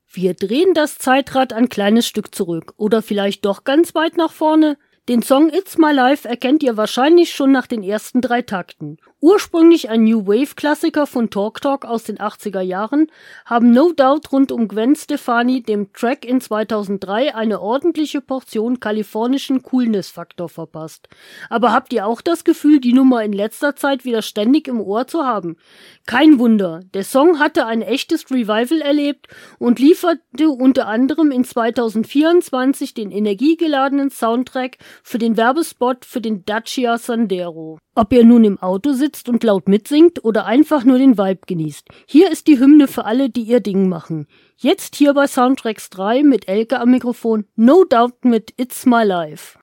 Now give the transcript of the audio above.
Wir drehen das Zeitrad ein kleines Stück zurück oder vielleicht doch ganz weit nach vorne. Den Song It's My Life erkennt ihr wahrscheinlich schon nach den ersten 3 Takten. Ursprünglich ein New Wave-Klassiker von Talk Talk aus den 80er Jahren, haben No Doubt rund um Gwen Stefani dem Track in 2003 eine ordentliche Portion kalifornischen Coolness-Faktor verpasst. Aber habt ihr auch das Gefühl, die Nummer in letzter Zeit wieder ständig im Ohr zu haben? Kein Wunder, der Song hatte ein echtes Revival erlebt und lieferte unter anderem in 2024 den energiegeladenen Soundtrack für den Werbespot für den Dacia Sandero. Ob ihr nun im Auto sitzt und laut mitsingt oder einfach nur den Vibe genießt. Hier ist die Hymne für alle, die ihr Ding machen. Jetzt hier bei Soundtracks 3 mit Elke am Mikrofon, No Doubt mit It's My Life.